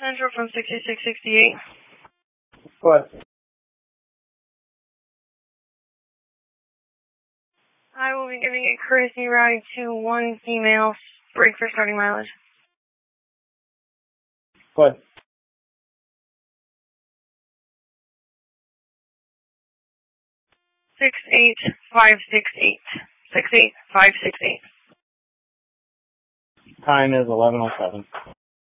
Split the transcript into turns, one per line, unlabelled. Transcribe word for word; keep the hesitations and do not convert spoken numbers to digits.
Central from sixty-six sixty-eight.
What?
I will be giving a courtesy ride to one female. Break for starting mileage.
What?
Six eight five six eight. Six eight five six eight.
Time is eleven oh seven.